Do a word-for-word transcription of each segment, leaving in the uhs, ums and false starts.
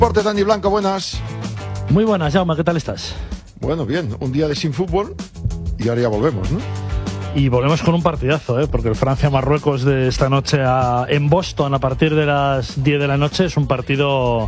Deporte, Dani Blanco, buenas. Muy buenas, Jaume, ¿qué tal estás? Bueno, bien, un día de sin fútbol y ahora ya volvemos, ¿no? Y volvemos con un partidazo, ¿eh? Porque el Francia-Marruecos de esta noche a, en Boston a partir de las diez de la noche es un partido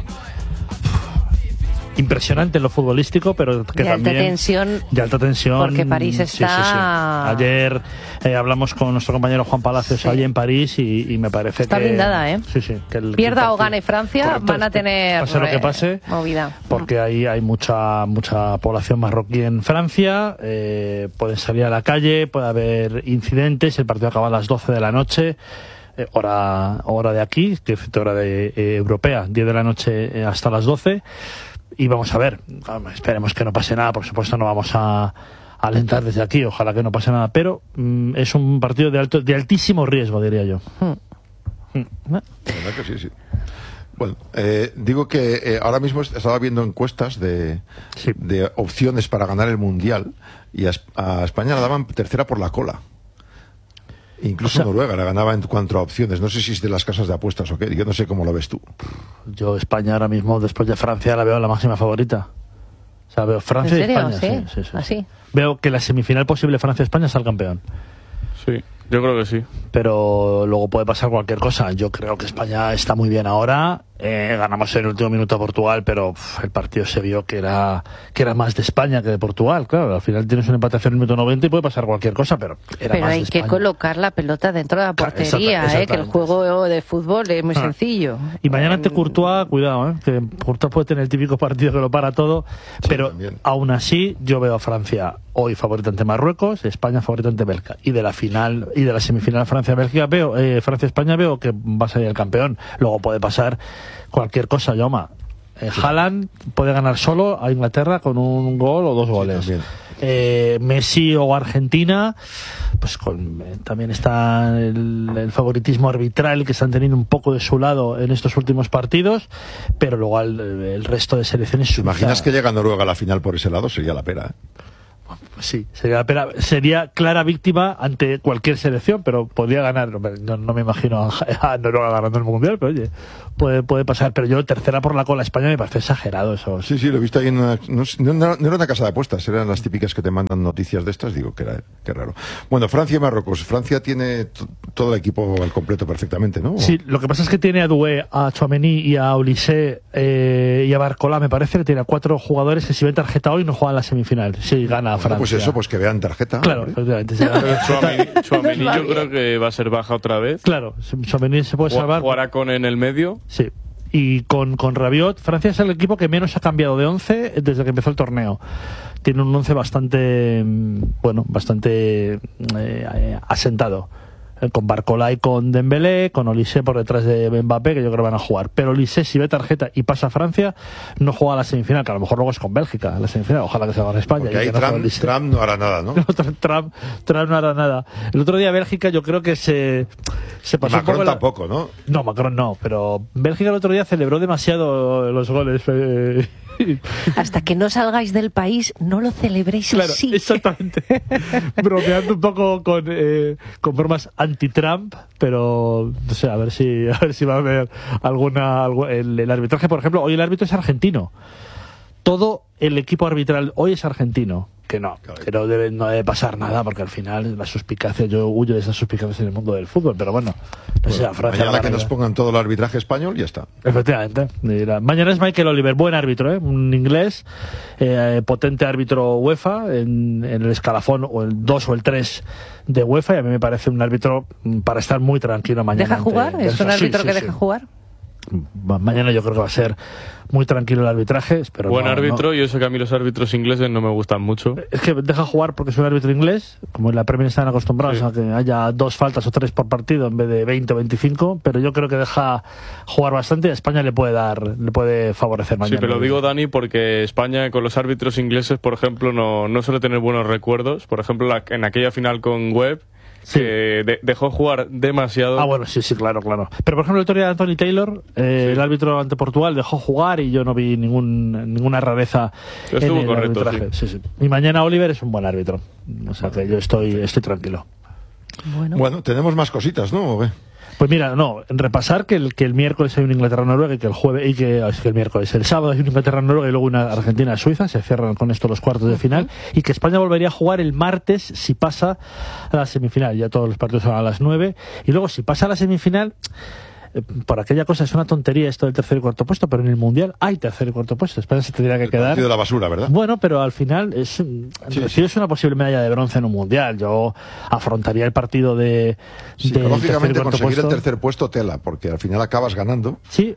impresionante en lo futbolístico, pero que de también alta tensión, de alta tensión, porque París está... Sí, sí, sí. Ayer eh, hablamos con nuestro compañero Juan Palacios, sí, allí en París y, y me parece está que... Está blindada, ¿eh? Sí, sí. Que el, Pierda que el o gane Francia, correcto, van a tener... Pase lo que pase, movida. Porque ahí hay mucha mucha población marroquí en Francia, eh, pueden salir a la calle, puede haber incidentes, el partido acaba a las doce de la noche, eh, hora, hora de aquí, que es hora de, eh, europea, diez de la noche eh, hasta las doce. Y vamos a ver, esperemos que no pase nada, por supuesto no vamos a, a alentar desde aquí, ojalá que no pase nada, pero mm, es un partido de alto, de altísimo riesgo, diría yo. Hmm. Hmm. La verdad que sí, sí. Bueno, eh, digo que eh, ahora mismo estaba viendo encuestas de, sí, de opciones para ganar el Mundial y a, a España la daban tercera por la cola. Incluso, o sea, Noruega la ganaba en cuanto a opciones. No sé si es de las casas de apuestas o qué. Yo no sé cómo lo ves tú. Yo España ahora mismo, después de Francia, la veo la máxima favorita. O sea, veo Francia y España. ¿Sí? Sí, sí, sí, ¿Así? Sí. Veo que la semifinal posible Francia-España es el campeón. Sí, yo creo que sí. Pero luego puede pasar cualquier cosa. Yo creo que España está muy bien ahora. Eh, ganamos en el último minuto a Portugal, pero uf, el partido se vio que era que era más de España que de Portugal. Claro, al final tienes un empate en el minuto noventa y puede pasar cualquier cosa, pero era pero más hay de que España. Colocar la pelota dentro de la portería, exacta, eh, que el juego de fútbol es muy ah. sencillo. Y mañana ante Courtois, cuidado, eh, que Courtois puede tener el típico partido que lo para todo, sí, pero también. Aún así yo veo a Francia hoy favorita ante Marruecos, España favorita ante Bélgica, y de la final y de la semifinal Francia-Bélgica veo eh, Francia-España veo que va a salir el campeón. Luego puede pasar cualquier cosa, Jaume. Eh, Haaland puede ganar solo a Inglaterra con un gol o dos goles. Sí, eh, Messi o Argentina, pues con, eh, también está el, el favoritismo arbitral que están teniendo un poco de su lado en estos últimos partidos, pero luego el, el resto de selecciones... ¿Te imaginas que llega Noruega a la final por ese lado? Sería la pena, ¿eh? Sí, sería, sería clara víctima ante cualquier selección, pero podría ganar. No, no me imagino a, a Noruega ganando el Mundial, pero oye, puede, puede pasar. Pero yo, tercera por la cola España, me parece exagerado eso. Sí, sí, lo he visto ahí en una... No, no, no era una casa de apuestas, eran las típicas que te mandan noticias de estas. Digo, que era, qué raro. Bueno, Francia y Marruecos. Francia tiene t- todo el equipo al completo perfectamente, ¿no? Sí, lo que pasa es que tiene a Doué, a Tchouaméni y a Olise eh, y a Barcola. Me parece que tiene a cuatro jugadores que si ven tarjeta hoy no juegan la semifinal. Si gana Francia. Pues eso, pues que vean tarjeta. Claro, efectivamente. ¿Eh? Tchouaméni yo creo que va a ser baja otra vez. Claro, Tchouaméni se puede salvar. Jugará con en el medio. Sí. Y con, con Rabiot, Francia es el equipo que menos ha cambiado de once desde que empezó el torneo. Tiene un once bastante, bueno, bastante eh, asentado. Con Barcola y con Dembélé, con Olise por detrás de Mbappé, que yo creo que van a jugar. Pero Olise, si ve tarjeta y pasa a Francia, no juega a la semifinal, que a lo mejor luego es con Bélgica, la semifinal. Ojalá que se haga en España. Porque ahí no Trump, Trump no hará nada, ¿no? Trump, Trump no hará nada. El otro día Bélgica yo creo que se, se pasó Macron un poco la... tampoco, ¿no? No, Macron no, pero Bélgica el otro día celebró demasiado los goles. Eh... Hasta que no salgáis del país, no lo celebréis claro, así. Exactamente. Bromeando un poco con, eh, con formas anti-Trump, pero no sé, a ver si, a ver si va a haber alguna... Algo, el, el arbitraje, por ejemplo, hoy el árbitro es argentino. Todo el equipo arbitral hoy es argentino. Que no, que no debe, no debe pasar nada, porque al final la suspicacia, yo huyo de esas suspicacias en el mundo del fútbol, pero bueno, no bueno, sé, a Francia. Mañana que nos pongan todo el arbitraje español, ya está. Efectivamente. Mira, mañana es Michael Oliver, buen árbitro, ¿eh? Un inglés, eh, potente árbitro UEFA, en, en el escalafón, o el dos o el tres de UEFA, y a mí me parece un árbitro para estar muy tranquilo mañana. ¿Deja jugar? ¿Es un árbitro sí, sí, que sí. deja jugar? Mañana yo creo que va a ser muy tranquilo el arbitraje. Espero Buen no, árbitro, no. Yo sé que a mí los árbitros ingleses no me gustan mucho. Es que deja jugar porque es un árbitro inglés, como en la Premier están acostumbrados sí. a que haya dos faltas o tres por partido en vez de veinte o veinticinco, pero yo creo que deja jugar bastante y a España le puede dar, le puede favorecer mañana. Sí, pero lo digo, Dani, porque España con los árbitros ingleses, por ejemplo, no, no suele tener buenos recuerdos. Por ejemplo, la, en aquella final con Webb, sí. que de, dejó jugar demasiado. Ah, bueno, sí, sí, claro, claro. Pero, por ejemplo, la historia de Anthony Taylor, eh, sí. el árbitro ante Portugal, dejó jugar y yo no vi ningún, ninguna rareza Estuvo en el correcto, arbitraje. Sí. Sí, sí. Y mañana Oliver es un buen árbitro. O sea que yo estoy, estoy tranquilo. Bueno, bueno tenemos más cositas, ¿no? Pues mira, no, repasar que el, que el miércoles hay un Inglaterra-Noruega y que el jueves, y que, es que el miércoles, el sábado hay un Inglaterra-Noruega y luego una Argentina-Suiza, se cierran con esto los cuartos de final, y que España volvería a jugar el martes si pasa a la semifinal, ya todos los partidos son a las nueve, y luego si pasa a la semifinal, por aquella cosa es una tontería esto del tercer y cuarto puesto, pero en el Mundial hay tercer y cuarto puesto. España se tendría que el quedar. partido de la basura, ¿verdad? Bueno, pero al final es, sí, sí. es una posible medalla de bronce en un Mundial. Yo afrontaría el partido de. Psicológicamente conseguir puesto. el tercer puesto tela, porque al final acabas ganando. Sí.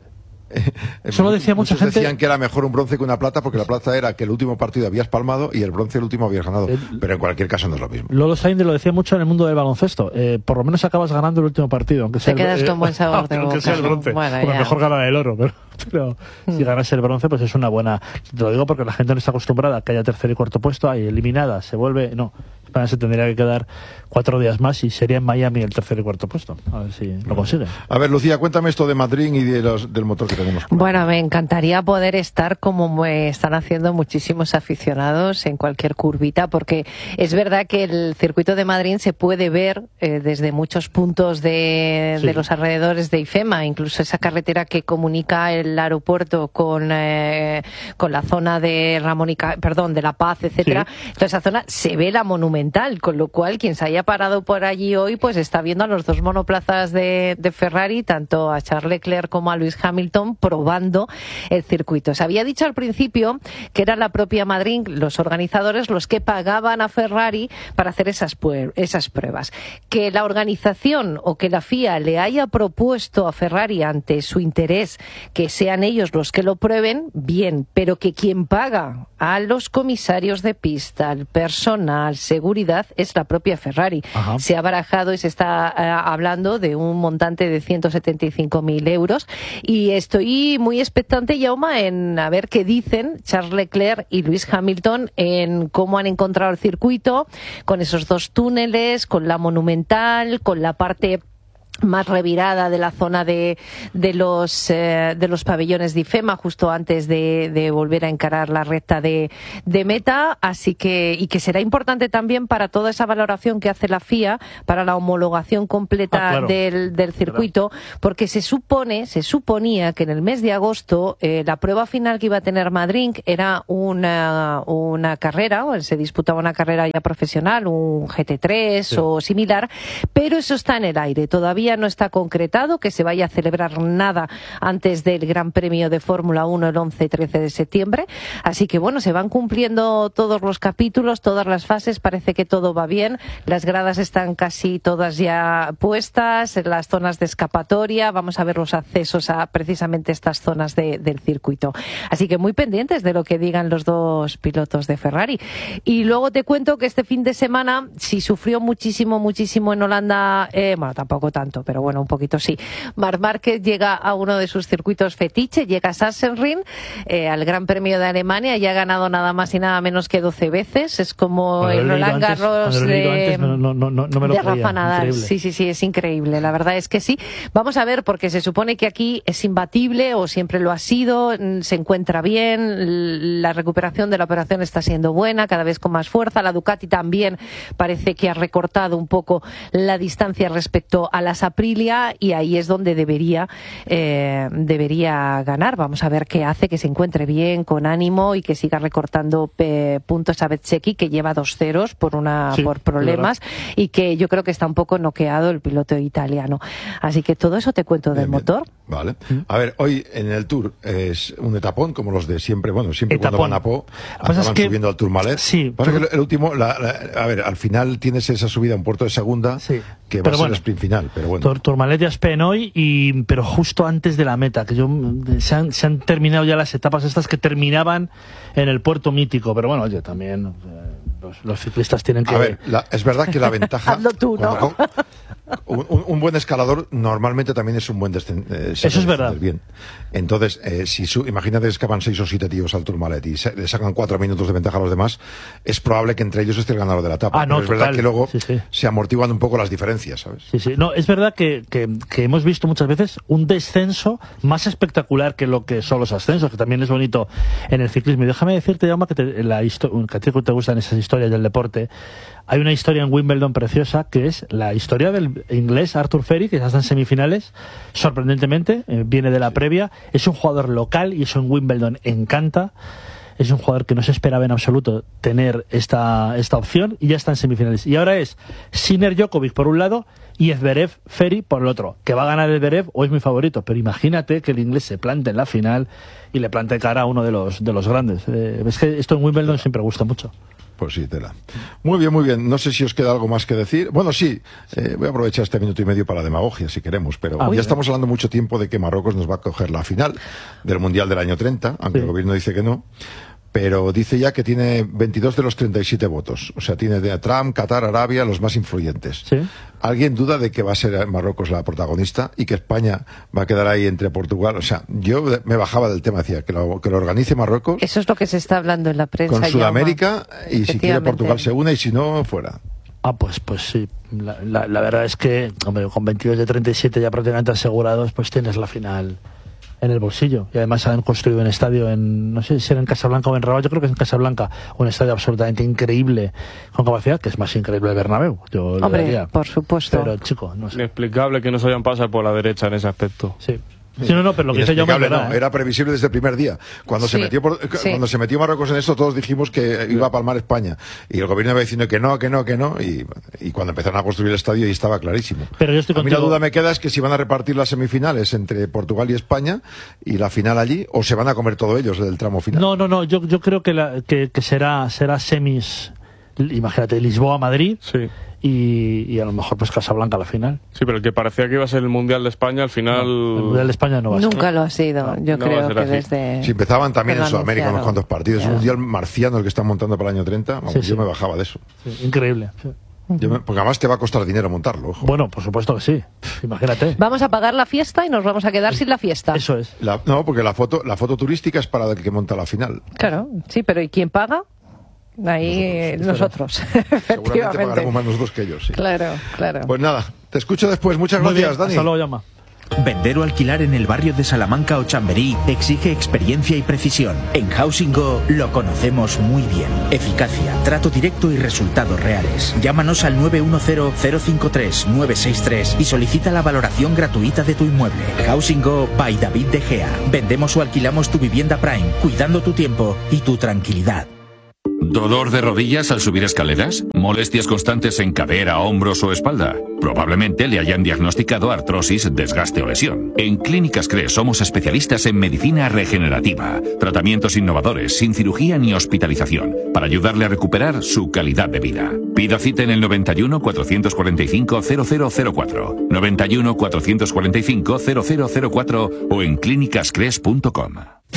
Eso lo decía mucha gente. Decían que era mejor un bronce que una plata, porque la plata era que el último partido habías palmado y el bronce el último habías ganado. El, pero en cualquier caso no es lo mismo. Lolo Sainz lo decía mucho en el mundo del baloncesto. Eh, por lo menos acabas ganando el último partido, aunque sea. Te quedas el, con buen sabor de boca. Aunque sea el bronce. Bueno, porque mejor ganar el oro, pero, pero mm. si ganas el bronce, pues es una buena. Te lo digo porque la gente no está acostumbrada a que haya tercer y cuarto puesto, hay eliminada, se vuelve. No. España se tendría que quedar cuatro días más y sería en Miami el tercer y cuarto puesto. A ver si lo consigue. A ver, Lucía, cuéntame esto de Madrid y de los, del motor que tenemos. Bueno, me encantaría poder estar como me están haciendo muchísimos aficionados en cualquier curvita, porque es verdad que el circuito de Madrid se puede ver eh, desde muchos puntos de, sí. de los alrededores de IFEMA, incluso esa carretera que comunica el aeropuerto con, eh, con la zona de Ramón y Ca... perdón, de La Paz, etcétera. Sí. Toda esa zona se ve la monumental. Con lo cual, quien se haya parado por allí hoy, pues está viendo a los dos monoplazas de, de Ferrari, tanto a Charles Leclerc como a Lewis Hamilton, probando el circuito. Se había dicho al principio que era la propia Madrid, los organizadores, los que pagaban a Ferrari para hacer esas, esas pruebas. Que la organización o que la F I A le haya propuesto a Ferrari, ante su interés, que sean ellos los que lo prueben, bien, pero que quien paga a los comisarios de pista, al personal, seguridad, es la propia Ferrari. Ajá. Se ha barajado y se está uh, hablando de un montante de ciento setenta y cinco mil euros, y estoy muy expectante, Jaume, en a ver qué dicen Charles Leclerc y Lewis Hamilton en cómo han encontrado el circuito, con esos dos túneles, con la monumental, con la parte más revirada de la zona de, de los eh, de los pabellones de IFEMA, justo antes de, de volver a encarar la recta de, de meta, así que y que será importante también para toda esa valoración que hace la F I A para la homologación completa ah, claro. del, del circuito, claro. porque se supone, se suponía que en el mes de agosto eh, la prueba final que iba a tener Madrid era una, una carrera, o se disputaba una carrera ya profesional, un G T tres sí. o similar, pero eso está en el aire, todavía no está concretado que se vaya a celebrar nada antes del Gran Premio de Fórmula uno el once y trece de septiembre, así que bueno, se van cumpliendo todos los capítulos, todas las fases, parece que todo va bien, las gradas están casi todas ya puestas, las zonas de escapatoria, vamos a ver los accesos a precisamente estas zonas de, del circuito, así que muy pendientes de lo que digan los dos pilotos de Ferrari. Y luego te cuento que este fin de semana, si sufrió muchísimo, muchísimo en Holanda, eh, bueno, tampoco tanto, pero bueno, un poquito sí. Marc Márquez llega a uno de sus circuitos fetiche, llega a Sachsenring, eh, al Gran Premio de Alemania, y ha ganado nada más y nada menos que doce veces. Es como cuando el Roland Garros de, no, no, no, no me lo de creía, Rafa Nadal. Increíble. Sí, sí, sí, es increíble. La verdad es que sí. Vamos a ver, porque se supone que aquí es imbatible, o siempre lo ha sido, se encuentra bien, la recuperación de la operación está siendo buena, cada vez con más fuerza. La Ducati también parece que ha recortado un poco la distancia respecto a las Aprilia, y ahí es donde debería eh, debería ganar. Vamos a ver qué hace, que se encuentre bien, con ánimo, y que siga recortando eh, puntos a Bezzecchi, que lleva dos ceros por una sí, por problemas, y que yo creo que está un poco noqueado el piloto italiano. Así que todo eso te cuento del bien, motor. Bien. Vale. A ver, hoy en el Tour es un etapón como los de siempre, bueno, siempre etapón. Cuando van a Po, acaban es que, subiendo al Tourmalet. Sí. Pasa que el, el último, la, la, a ver, al final tienes esa subida a un puerto de segunda, sí. que va pero a ser bueno, el sprint final, pero bueno. Tourmalet ya es Pen hoy, y, pero justo antes de la meta, que yo se han, se han terminado ya las etapas estas que terminaban en el puerto mítico, pero bueno, oye, también los, los ciclistas tienen que... A ver, la, es verdad que la ventaja... Hazlo tú, ¿no? Cuando, un, un, un buen escalador normalmente también es un buen descendente. Eh, Eso es verdad. Bien. Entonces, eh, si su, imagínate que escapan seis o siete tíos al Tourmalet y se, le sacan cuatro minutos de ventaja a los demás, es probable que entre ellos esté el ganador de la etapa. Ah, no, Pero es total. verdad que luego sí, sí. se amortiguan un poco las diferencias, ¿sabes? Sí, sí. No, es verdad que, que, que hemos visto muchas veces un descenso más espectacular que lo que son los ascensos, que también es bonito en el ciclismo. Y déjame decirte, Jaume, que, te, la que a ti te gustan esas historias del deporte. Hay una historia en Wimbledon preciosa, que es la historia del, inglés, Arthur Ferry, que ya está en semifinales, sorprendentemente, eh, viene de la previa, es un jugador local y eso en Wimbledon encanta. Es un jugador que no se esperaba en absoluto tener esta, esta opción y ya está en semifinales. Y ahora es Sinner Djokovic por un lado y Zverev Ferry por el otro. Que va a ganar Zverev o es mi favorito, pero imagínate que el inglés se plante en la final y le plante cara a uno de los, de los grandes. Eh, es que esto en Wimbledon siempre gusta mucho. Pues sí, tela. Muy bien, muy bien. No sé si os queda algo más que decir. Bueno, sí, eh, voy a aprovechar este minuto y medio para la demagogia, si queremos, pero ah, ya estamos hablando mucho tiempo de que Marruecos nos va a coger la final del Mundial del año treinta, aunque sí. El gobierno dice que no. Pero dice ya que tiene veintidós de los treinta y siete votos. O sea, tiene de Trump, Qatar, Arabia, los más influyentes. ¿Sí? ¿Alguien duda de que va a ser Marruecos la protagonista y que España va a quedar ahí entre Portugal? O sea, yo me bajaba del tema, decía que lo, que lo organice Marruecos. Eso es lo que se está hablando en la prensa. Con Sudamérica, y si quiere Portugal se une y si no, fuera. Ah, pues pues sí. La, la, la verdad es que, hombre, con veintidós de treinta y siete ya prácticamente asegurados, pues tienes la final en el bolsillo. Y además han construido un estadio en, no sé si era en Casablanca o en Rabat, yo creo que es en Casablanca, un estadio absolutamente increíble, con capacidad, que es más increíble el Bernabéu. Yo Hombre, lo diría. Por supuesto. Pero, chico, no sé. Inexplicable que no se hayan pasado por la derecha en ese aspecto. Sí. Sí, no, no, pero lo que dice yo no, ¿eh? Era previsible desde el primer día. Cuando, sí, se metió por, sí. cuando se metió Marruecos en esto, todos dijimos que iba a palmar España. Y el gobierno iba diciendo que no, que no, que no. Y, y cuando empezaron a construir el estadio, y estaba clarísimo. Pero yo estoy a mí contigo. la duda me queda es que si van a repartir las semifinales entre Portugal y España y la final allí, o se van a comer todos ellos del tramo final. No, no, no. Yo, yo creo que, la, que, que será, será semis. Imagínate, Lisboa-Madrid. Sí. Y, y a lo mejor pues Casablanca a la final. Sí, pero el que parecía que iba a ser el Mundial de España, al final... No, el Mundial de España no va a ser. Nunca lo ha sido, yo no creo que así. desde... Si empezaban también en Sudamérica unos cuantos partidos, yeah. Un Mundial marciano el que están montando para el año treinta, vamos, sí, sí. Yo me bajaba de eso. Sí, increíble. Sí. Yo me, porque además te va a costar dinero montarlo, ojo. Bueno, por supuesto que sí. Pff, imagínate. Vamos a pagar la fiesta y nos vamos a quedar sin la fiesta. Eso es. La, no, porque la foto, la foto turística es para el que monta la final. Claro, sí, pero ¿y quién paga? Ahí nosotros, nosotros. Seguramente pagaremos más nosotros que ellos, sí. Claro, claro. Pues nada, te escucho después. Muchas Muy gracias, bien, Dani. Hasta luego, llama. Vender o alquilar en el barrio de Salamanca o Chamberí exige experiencia y precisión. En Housing Go lo conocemos muy bien. Eficacia, trato directo y resultados reales. Llámanos al nueve uno cero, cero cinco tres, nueve seis tres y solicita la valoración gratuita de tu inmueble. Housing Go by David De Gea. Vendemos o alquilamos tu vivienda Prime, cuidando tu tiempo y tu tranquilidad. ¿Dolor de rodillas al subir escaleras? ¿Molestias constantes en cadera, hombros o espalda? Probablemente le hayan diagnosticado artrosis, desgaste o lesión. En Clínicas Cres somos especialistas en medicina regenerativa, tratamientos innovadores, sin cirugía ni hospitalización, para ayudarle a recuperar su calidad de vida. Pida cita en el noventa y uno, cuatrocientos cuarenta y cinco, cero cero cero cuatro, noventa y uno, cuatrocientos cuarenta y cinco, cero cero cero cuatro o en clínicas cres punto com.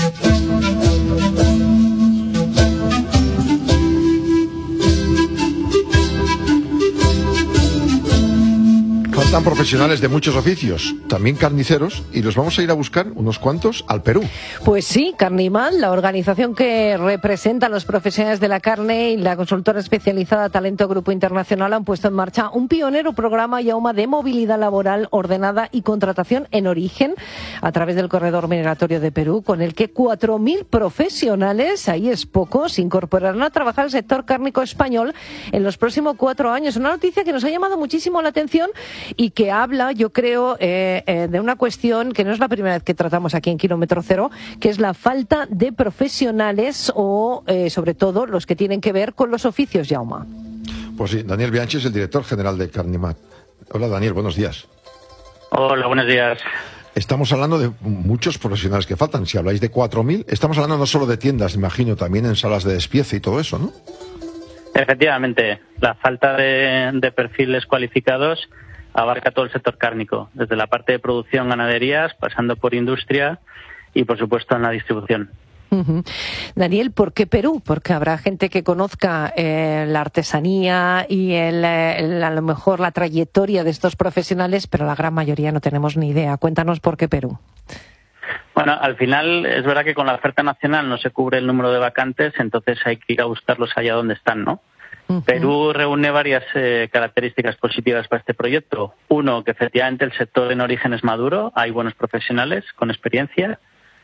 Faltan profesionales de muchos oficios, también carniceros, y los vamos a ir a buscar unos cuantos al Perú. Pues sí, Carnimal, la organización que representa a los profesionales de la carne y la consultora especializada Talento Grupo Internacional han puesto en marcha un pionero programa Yauma de movilidad laboral ordenada y contratación en origen a través del corredor migratorio de Perú, con el que cuatro mil profesionales, ahí es poco, se incorporarán a trabajar al sector cárnico español en los próximos cuatro años. Una noticia que nos ha llamado muchísimo la atención y que habla, yo creo, eh, eh, de una cuestión que no es la primera vez que tratamos aquí en Kilómetro Cero, que es la falta de profesionales o, eh, sobre todo, los que tienen que ver con los oficios, Yauma. Pues sí, Daniel Bianchi es el director general de Carnimat. Hola, Daniel, buenos días. Hola, buenos días. Estamos hablando de muchos profesionales que faltan. Si habláis de cuatro mil, estamos hablando no solo de tiendas, imagino, también en salas de despiece y todo eso, ¿no? Efectivamente, la falta de, de perfiles cualificados abarca todo el sector cárnico, desde la parte de producción, ganaderías, pasando por industria y, por supuesto, en la distribución. Uh-huh. Daniel, ¿por qué Perú? Porque habrá gente que conozca eh, la artesanía y el, el, a lo mejor la trayectoria de estos profesionales, pero la gran mayoría no tenemos ni idea. Cuéntanos por qué Perú. Bueno, al final es verdad que con la oferta nacional no se cubre el número de vacantes, entonces hay que ir a buscarlos allá donde están, ¿no? Uh-huh. Perú reúne varias eh, características positivas para este proyecto. Uno, que efectivamente el sector en origen es maduro, hay buenos profesionales con experiencia.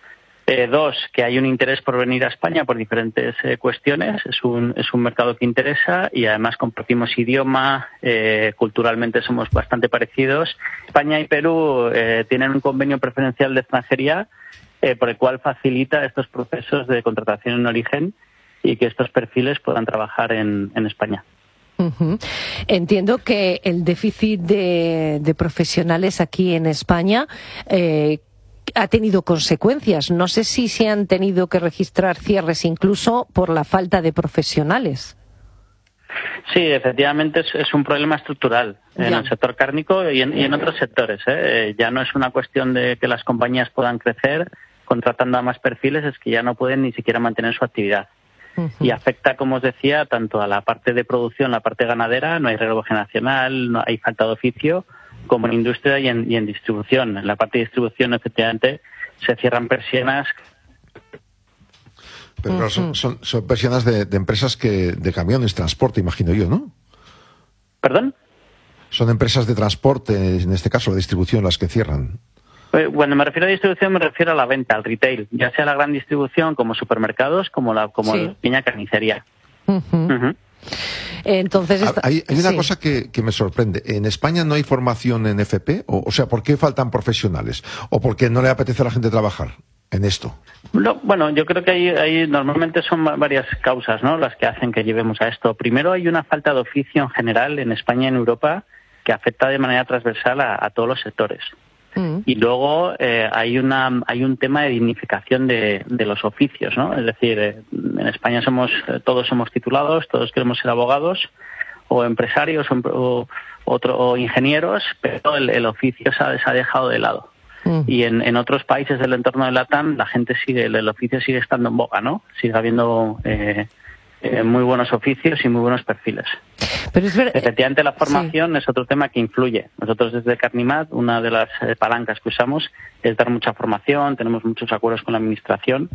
Eh, dos, que hay un interés por venir a España por diferentes eh, cuestiones. Es un, es un mercado que interesa y además compartimos idioma, eh, culturalmente somos bastante parecidos. España y Perú eh, tienen un convenio preferencial de extranjería eh, por el cual facilita estos procesos de contratación en origen y que estos perfiles puedan trabajar en, en España. Uh-huh. Entiendo que el déficit de, de profesionales aquí en España eh, ha tenido consecuencias. No sé si se han tenido que registrar cierres incluso por la falta de profesionales. Sí, efectivamente es, es un problema estructural en ya. el sector cárnico y en, y en otros sectores. ¿eh? Ya no es una cuestión de que las compañías puedan crecer contratando a más perfiles, es que ya no pueden ni siquiera mantener su actividad. Uh-huh. Y afecta, como os decía, tanto a la parte de producción, la parte ganadera, no hay relevo generacional, no hay falta de oficio, como en industria y en, y en distribución. En la parte de distribución, efectivamente, se cierran persianas. Pero claro, son, son, son persianas de, de empresas que de camiones, transporte, imagino yo, ¿no? ¿Perdón? Son empresas de transporte, en este caso, de distribución, las que cierran. Cuando me refiero a distribución me refiero a la venta, al retail, ya sea la gran distribución como supermercados, como la como sí. la pequeña carnicería. Uh-huh. Uh-huh. Entonces esta... hay, hay una sí. cosa que, que me sorprende. ¿En España no hay formación en F P? O, o sea, ¿por qué faltan profesionales? ¿O por qué no le apetece a la gente trabajar en esto? No, bueno, yo creo que hay, hay normalmente son varias causas, ¿no?, las que hacen que llevemos a esto. Primero, hay una falta de oficio en general en España y en Europa que afecta de manera transversal a, a todos los sectores. Y luego eh, hay una hay un tema de dignificación de, de los oficios, ¿no? Es decir, eh, en España somos eh, todos somos titulados, todos queremos ser abogados o empresarios o, o, otro, o ingenieros, pero el, el oficio se ha, se ha dejado de lado. Mm. Y en, en otros países del entorno de LATAM la gente sigue, el, el oficio sigue estando en boga, ¿no? Sigue habiendo eh, eh, muy buenos oficios y muy buenos perfiles. Pero es ver... Efectivamente, la formación sí. es otro tema que influye. Nosotros desde Carnimat, una de las eh, palancas que usamos es dar mucha formación, tenemos muchos acuerdos con la administración.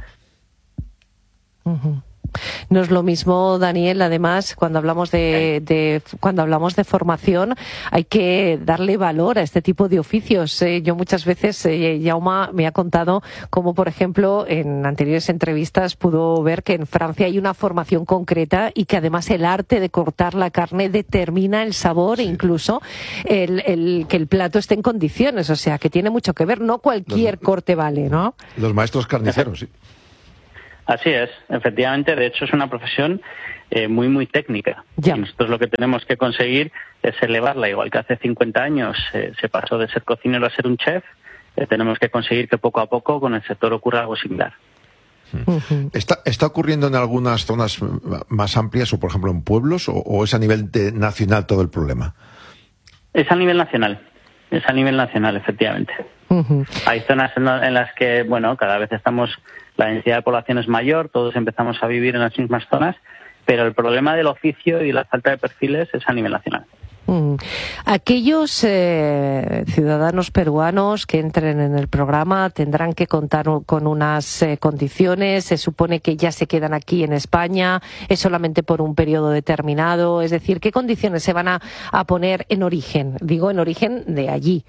Uh-huh. No es lo mismo, Daniel, además, cuando hablamos de, de cuando hablamos de formación, hay que darle valor a este tipo de oficios. Eh, yo muchas veces, eh, Jaume me ha contado cómo, por ejemplo, en anteriores entrevistas pudo ver que en Francia hay una formación concreta y que además el arte de cortar la carne determina el sabor sí. e incluso el, el, que el plato esté en condiciones. O sea, que tiene mucho que ver. No cualquier los, corte vale, ¿no? Los maestros carniceros, sí. Así es, efectivamente, de hecho es una profesión eh, muy, muy técnica. Ya. Y nosotros lo que tenemos que conseguir es elevarla, igual que hace cincuenta años eh, se pasó de ser cocinero a ser un chef, eh, tenemos que conseguir que poco a poco con el sector ocurra algo similar. Uh-huh. ¿Está, ¿Está ocurriendo en algunas zonas más amplias o, por ejemplo, en pueblos, o, o es a nivel de nacional todo el problema? Es a nivel nacional, es a nivel nacional, efectivamente. Uh-huh. Hay zonas en, en las que, bueno, cada vez estamos... La densidad de población es mayor, todos empezamos a vivir en las mismas zonas, pero el problema del oficio y la falta de perfiles es a nivel nacional. Mm. Aquellos eh, ciudadanos peruanos que entren en el programa tendrán que contar con unas eh, condiciones. Se supone que ya se quedan aquí en España, es solamente por un periodo determinado. Es decir, ¿qué condiciones se van a, a poner en origen? Digo, en origen de allí.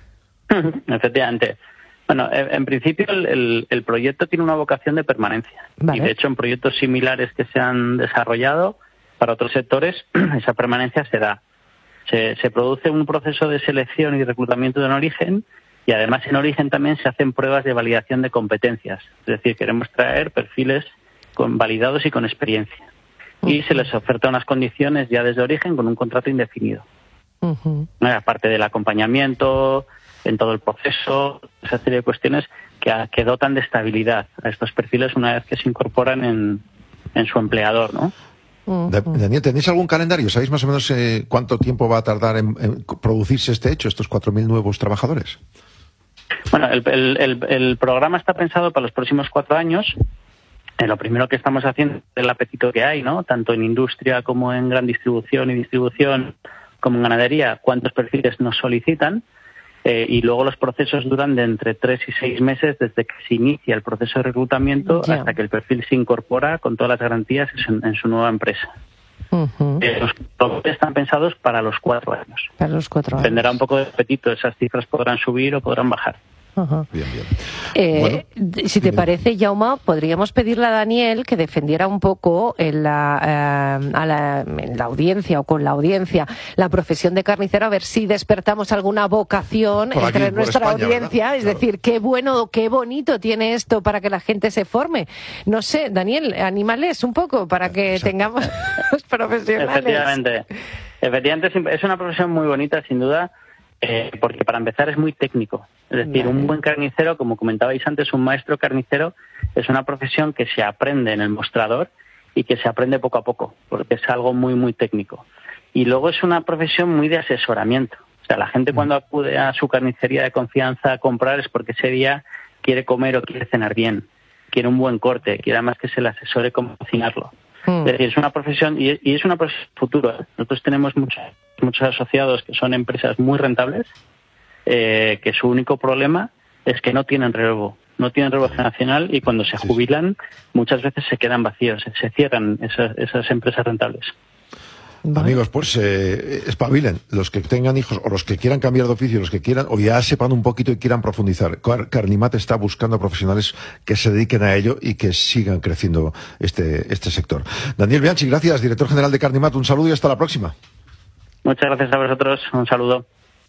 Efectivamente. Bueno, en principio el, el, el proyecto tiene una vocación de permanencia. Vale. Y de hecho en proyectos similares que se han desarrollado para otros sectores, esa permanencia se da. Se, se produce un proceso de selección y reclutamiento en origen y además en origen también se hacen pruebas de validación de competencias. Es decir, queremos traer perfiles con validados y con experiencia. Uh-huh. Y se les oferta unas condiciones ya desde origen con un contrato indefinido. Uh-huh. Aparte del acompañamiento... en todo el proceso, esa serie de cuestiones que, que dotan de estabilidad a estos perfiles una vez que se incorporan en, en su empleador, ¿no? Daniel, ¿tenéis algún calendario? ¿Sabéis más o menos eh, cuánto tiempo va a tardar en, en producirse este hecho, estos cuatro mil nuevos trabajadores? Bueno, el, el, el, el programa está pensado para los próximos cuatro años. Eh, lo primero que estamos haciendo es el apetito que hay, ¿no? Tanto en industria como en gran distribución y distribución, como en ganadería, cuántos perfiles nos solicitan. Eh, y luego los procesos duran de entre tres y seis meses desde que se inicia el proceso de reclutamiento yeah. hasta que el perfil se incorpora con todas las garantías en, en su nueva empresa. Uh-huh. Eh, los procesos están pensados para los cuatro años. Para los cuatro años. Dependerá un poco del apetito, esas cifras podrán subir o podrán bajar. Ajá. Bien, bien. Eh, bueno, si te bien. parece, Jaume, podríamos pedirle a Daniel que defendiera un poco en la, eh, a la, en la audiencia o con la audiencia la profesión de carnicero, a ver si despertamos alguna vocación Por entre aquí, por nuestra España, audiencia. ¿verdad? Es Claro. decir, qué bueno, qué bonito tiene esto para que la gente se forme. No sé, Daniel, anímales un poco para que Exacto. tengamos los profesionales. Efectivamente. Efectivamente, es una profesión muy bonita, sin duda, eh, porque para empezar es muy técnico. Es decir, un buen carnicero, como comentabais antes, un maestro carnicero, es una profesión que se aprende en el mostrador y que se aprende poco a poco, porque es algo muy, muy técnico. Y luego es una profesión muy de asesoramiento. O sea, la gente cuando acude a su carnicería de confianza a comprar es porque ese día quiere comer o quiere cenar bien, quiere un buen corte, quiere además que se le asesore cómo cocinarlo. Es decir, es una profesión, y y es una profesión futura. Nosotros tenemos muchos, muchos asociados que son empresas muy rentables, eh, que su único problema es que no tienen relevo, no tienen relevo generacional, y cuando se jubilan muchas veces se quedan vacíos, se cierran esas, esas empresas rentables. Vale. Amigos, pues eh, espabilen, los que tengan hijos o los que quieran cambiar de oficio, los que quieran, o ya sepan un poquito y quieran profundizar. Car- Carnimat está buscando profesionales que se dediquen a ello y que sigan creciendo este, este sector. Daniel Bianchi, gracias, director general de Carnimat, un saludo y hasta la próxima. Muchas gracias a vosotros, un saludo.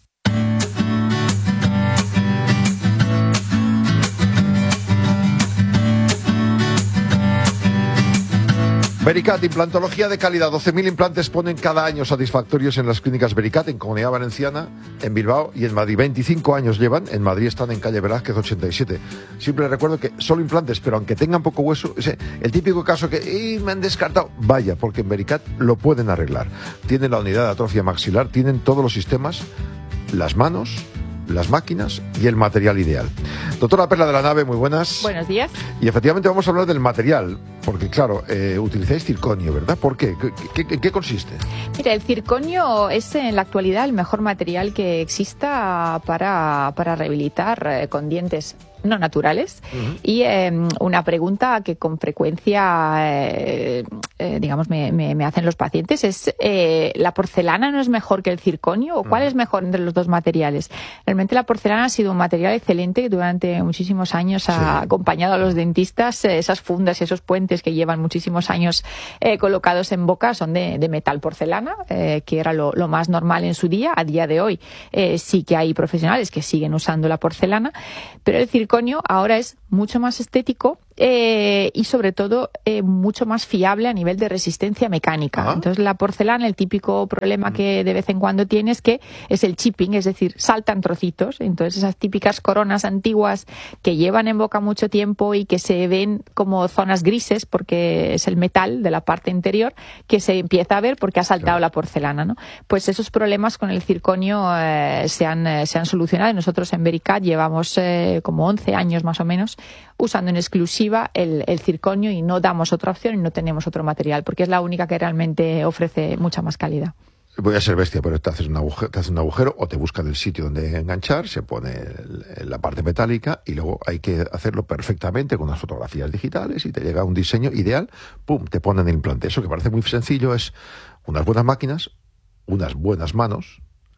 Vericat, implantología de calidad. doce mil implantes ponen cada año satisfactorios en las clínicas Vericat, en Comunidad Valenciana, en Bilbao y en Madrid. veinticinco años llevan, en Madrid están en calle Velázquez ochenta y siete. Siempre recuerdo que solo implantes, pero aunque tengan poco hueso, ese, el típico caso que "Ih, me han descartado", vaya, porque en Vericat lo pueden arreglar. Tienen la unidad de atrofia maxilar, tienen todos los sistemas, las manos, las máquinas y el material ideal. Doctora Perla de la Nave, muy buenas. Buenos días. Y efectivamente vamos a hablar del material, porque claro, eh, utilizáis circonio, ¿verdad? ¿Por qué? ¿Qué, qué, ¿En qué consiste? Mira, el circonio es en la actualidad el mejor material que exista para, para rehabilitar eh, con dientes no naturales. Uh-huh. Y eh, una pregunta que con frecuencia, eh, eh, digamos, me, me, me hacen los pacientes es, eh, ¿la porcelana no es mejor que el circonio? ¿O cuál uh-huh. es mejor entre los dos materiales? Realmente la porcelana ha sido un material excelente que durante muchísimos años sí. ha acompañado a los dentistas. Eh, esas fundas y esos puentes que llevan muchísimos años eh, colocados en boca son de, de metal porcelana, eh, que era lo, lo más normal en su día. A día de hoy eh, sí que hay profesionales que siguen usando la porcelana, pero el circonio ahora es mucho más estético eh, y sobre todo eh, mucho más fiable a nivel de resistencia mecánica. ¿Ah? Entonces la porcelana, el típico problema que de vez en cuando tiene es que es el chipping, es decir, saltan trocitos. Entonces esas típicas coronas antiguas que llevan en boca mucho tiempo y que se ven como zonas grises porque es el metal de la parte interior que se empieza a ver porque ha saltado claro. la porcelana, ¿no? Pues esos problemas con el circonio eh, se, han, eh, se han solucionado y nosotros en Vericat llevamos eh, como once años más o menos usando en exclusiva el, el circonio y no damos otra opción y no tenemos otro material porque es la única que realmente ofrece mucha más calidad. Voy a ser bestia, pero te haces un agujero, te haces un agujero o te buscan el sitio donde enganchar, se pone el, la parte metálica y luego hay que hacerlo perfectamente con unas fotografías digitales y te llega un diseño ideal, pum, te ponen el implante. Eso que parece muy sencillo es unas buenas máquinas, unas buenas manos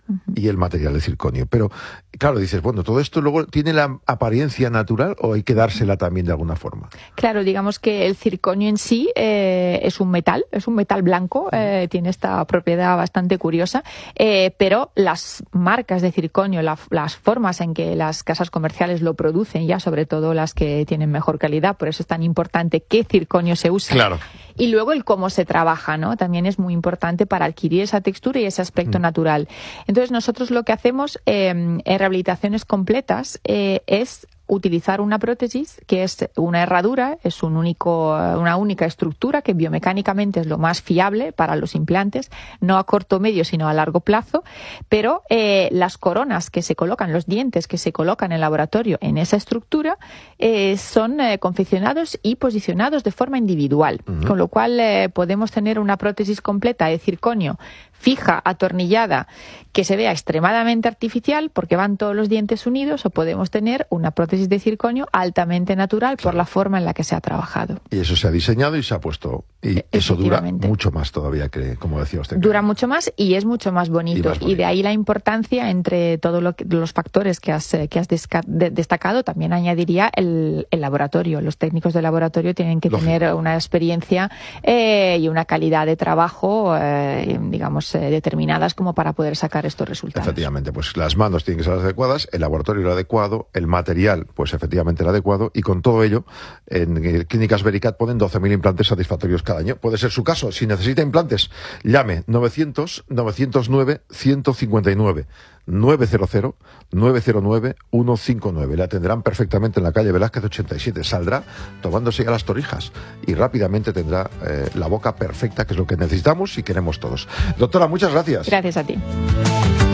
y el material de circonio. Pero, claro, dices, bueno, ¿todo esto luego tiene la apariencia natural o hay que dársela también de alguna forma? Claro, digamos que el circonio en sí eh, es un metal, es un metal blanco, eh, tiene esta propiedad bastante curiosa, eh, pero las marcas de circonio, la, las formas en que las casas comerciales lo producen, ya sobre todo las que tienen mejor calidad, por eso es tan importante qué circonio se usa. Claro. Y luego el cómo se trabaja, ¿no? También es muy importante para adquirir esa textura y ese aspecto mm. natural. Entonces nosotros lo que hacemos eh, en rehabilitaciones completas eh, es utilizar una prótesis que es una herradura, es un único, una única estructura que biomecánicamente es lo más fiable para los implantes, no a corto medio sino a largo plazo, pero eh, las coronas que se colocan, los dientes que se colocan en el laboratorio en esa estructura eh, son eh, confeccionados y posicionados de forma individual, uh-huh. con lo cual eh, podemos tener una prótesis completa de circonio fija, atornillada, que se vea extremadamente artificial porque van todos los dientes unidos, o podemos tener una prótesis prótesis de circonio altamente natural, claro, por la forma en la que se ha trabajado. Y eso se ha diseñado y se ha puesto. Y eso dura mucho más todavía, que, como decía usted. Dura mucho más y es mucho más bonito. Y, más bonito. Y de ahí la importancia entre todos lo los factores que has, que has destacado. También añadiría el, el laboratorio. Los técnicos de laboratorio tienen que Lógico. tener una experiencia eh, y una calidad de trabajo, eh, digamos, eh, determinadas como para poder sacar estos resultados. Efectivamente, pues las manos tienen que ser las adecuadas, el laboratorio el adecuado, el material, pues efectivamente el adecuado, y con todo ello, en Clínicas Vericat ponen doce mil implantes satisfactorios cada año. Puede ser su caso. Si necesita implantes, llame novecientos, novecientos nueve, ciento cincuenta y nueve. nueve cero cero, nueve cero nueve, uno cinco nueve. Le atenderán perfectamente en la calle Velázquez ochenta y siete. Saldrá tomándose ya las torrijas y rápidamente tendrá eh, la boca perfecta, que es lo que necesitamos y queremos todos. Doctora, muchas gracias. Gracias a ti.